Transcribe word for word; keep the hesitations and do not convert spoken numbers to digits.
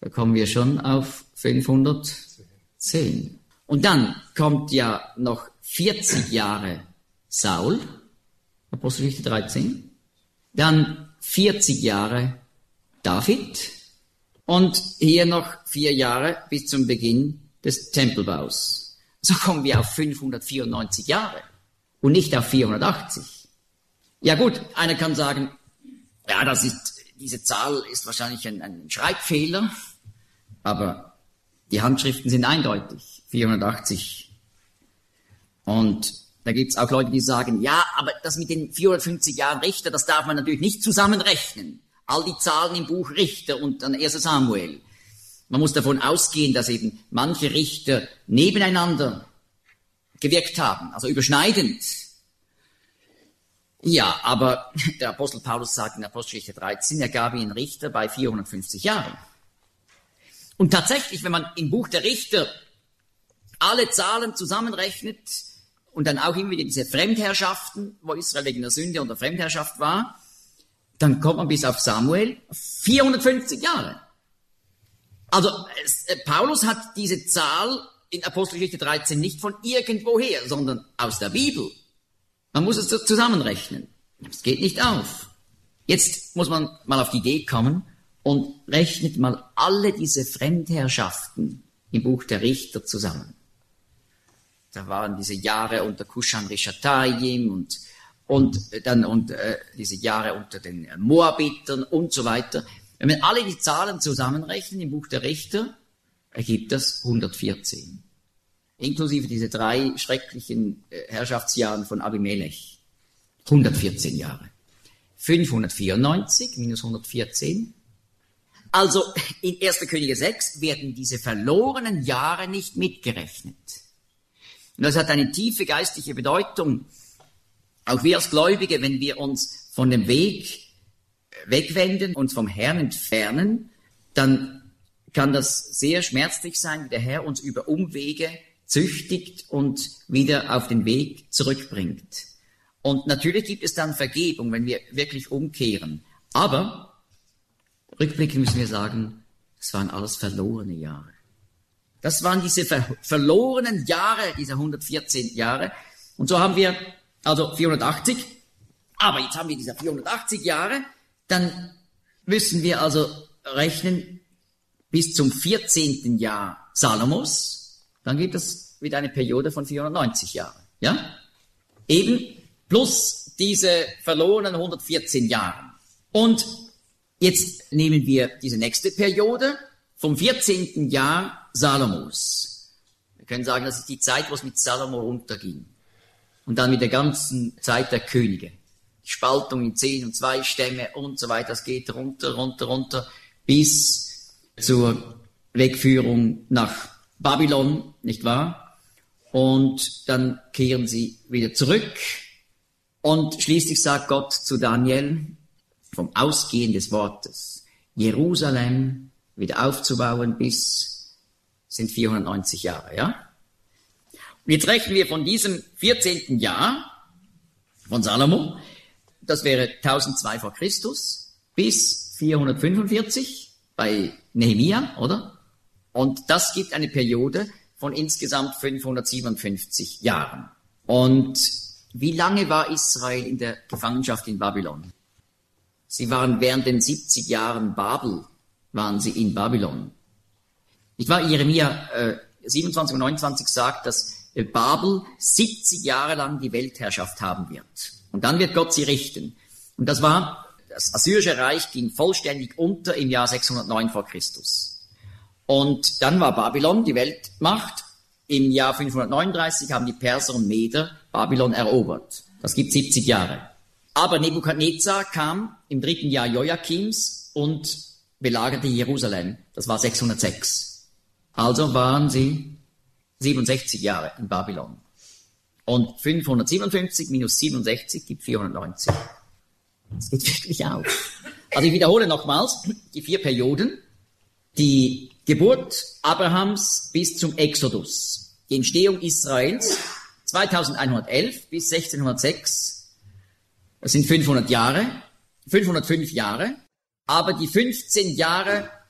Da kommen wir schon auf fünfhundertzehn. Und dann kommt ja noch vierzig Jahre Saul, Apostelgeschichte dreizehn. Dann vierzig Jahre David. Und hier noch vier Jahre bis zum Beginn des Tempelbaus. So kommen wir auf fünfhundertvierundneunzig Jahre und nicht auf vierhundertachtzig. Ja gut, einer kann sagen, ja, das ist, diese Zahl ist wahrscheinlich ein, ein Schreibfehler, aber die Handschriften sind eindeutig, vierhundertachtzig. Und da gibt's auch Leute, die sagen, ja, aber das mit den vierhundertfünfzig Jahren Richter, das darf man natürlich nicht zusammenrechnen. All die Zahlen im Buch Richter und dann erster Samuel. Man muss davon ausgehen, dass eben manche Richter nebeneinander gewirkt haben, also überschneidend. Ja, aber der Apostel Paulus sagt in Apostelgeschichte dreizehn, er gab ihnen Richter bei vierhundertfünfzig Jahren. Und tatsächlich, wenn man im Buch der Richter alle Zahlen zusammenrechnet und dann auch immer wieder diese Fremdherrschaften, wo Israel wegen der Sünde unter Fremdherrschaft war, dann kommt man bis auf Samuel, vierhundertfünfzig Jahre. Also äh, Paulus hat diese Zahl in Apostelgeschichte dreizehn nicht von irgendwoher, sondern aus der Bibel. Man muss es zusammenrechnen. Es geht nicht auf. Jetzt muss man mal auf die Idee kommen und rechnet mal alle diese Fremdherrschaften im Buch der Richter zusammen. Da waren diese Jahre unter Kushan-Rishatayim und und dann und äh, diese Jahre unter den Moabitern und so weiter. Wenn wir alle die Zahlen zusammenrechnen im Buch der Richter, ergibt das hundertvierzehn. Inklusive diese drei schrecklichen äh, Herrschaftsjahren von Abimelech. hundertvierzehn Jahre. fünfhundertvierundneunzig minus hundertvierzehn. Also in erster Könige sechs werden diese verlorenen Jahre nicht mitgerechnet. Und das hat eine tiefe geistliche Bedeutung. Auch wir als Gläubige, wenn wir uns von dem Weg wegwenden, uns vom Herrn entfernen, dann kann das sehr schmerzlich sein, wie der Herr uns über Umwege züchtigt und wieder auf den Weg zurückbringt. Und natürlich gibt es dann Vergebung, wenn wir wirklich umkehren. Aber rückblickend müssen wir sagen, das waren alles verlorene Jahre. Das waren diese ver- verlorenen Jahre, diese hundertvierzehn Jahre. Und so haben wir also vierhundertachtzig. Aber jetzt haben wir diese vierhundertachtzig Jahre. Dann müssen wir also rechnen bis zum vierzehnten Jahr Salomos. Dann gibt es wieder eine Periode von vierhundertneunzig Jahren. Ja? Eben plus diese verlorenen hundertvierzehn Jahre. Und jetzt nehmen wir diese nächste Periode vom vierzehnten Jahr Salomos. Wir können sagen, das ist die Zeit, wo es mit Salomo runterging. Und dann mit der ganzen Zeit der Könige. Die Spaltung in zehn und zwei Stämme und so weiter. Das geht runter, runter, runter bis zur Wegführung nach Babylon, nicht wahr? Und dann kehren sie wieder zurück. Und schließlich sagt Gott zu Daniel, vom Ausgehen des Wortes, Jerusalem wieder aufzubauen bis, sind vierhundertneunzig Jahre, ja? Und jetzt rechnen wir von diesem vierzehnten Jahr von Salomo, das wäre tausendzwei vor Christus, bis vierhundertfünfundvierzig bei Nehemia, oder? Und das gibt eine Periode von insgesamt fünfhundertsiebenundfünfzig Jahren. Und wie lange war Israel in der Gefangenschaft in Babylon? Sie waren während den siebzig Jahren Babel, waren sie in Babylon. Ich war Jeremia äh, siebenundzwanzig und neunundzwanzig sagt, dass äh, Babel siebzig Jahre lang die Weltherrschaft haben wird. Und dann wird Gott sie richten. Und das war, das assyrische Reich ging vollständig unter im Jahr sechshundertneun vor Christus. Und dann war Babylon die Weltmacht. Im Jahr fünfhundertneununddreißig haben die Perser und Meder Babylon erobert. Das gibt siebzig Jahre. Aber Nebukadnezar kam im dritten Jahr Joachims und belagerte Jerusalem. Das war sechshundertsechs. Also waren sie siebenundsechzig Jahre in Babylon. Und fünfhundertsiebenundfünfzig minus siebenundsechzig gibt vierhundertneunzig. Das geht wirklich auf. Also ich wiederhole nochmals die vier Perioden. Die Geburt Abrahams bis zum Exodus. Die Entstehung Israels zweitausendeinhundertelf bis sechzehnhundertsechs. Das sind fünfhundert Jahre, fünfhundertfünf Jahre. Aber die fünfzehn Jahre